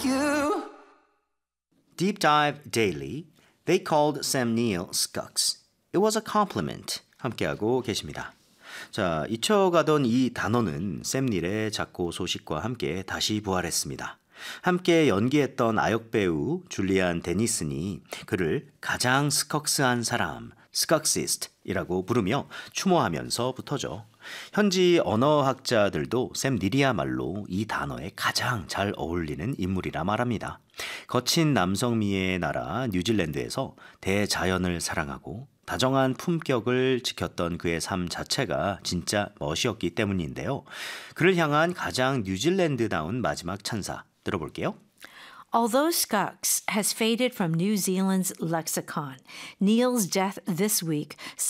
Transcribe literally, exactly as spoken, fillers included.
You. Deep Dive Daily. They called Sam Neill Skux. It was a compliment. 함께하고 계십니다. 자, 잊혀가던 이 단어는 샘 닐의 작고 소식과 함께 다시 부활했습니다. 함께 연기했던 아역배우 줄리안 데니슨이 그를 가장 스컥스한 사람, 스컥시스트이라고 부르며 추모하면서부터죠. 현지 언어학자들도 샘 닐이야말로 이 단어에 가장 잘 어울리는 인물이라 말합니다. 거친 남성미의 나라 뉴질랜드에서 대자연을 사랑하고 다정한 품격을 지켰던 그의 삶 자체가 진짜 멋이었기 때문인데요. 그를 향한 가장 뉴질랜드다운 마지막 찬사 들어볼게요. Although Skux has faded from New Zealand's lexicon, Neil's death this week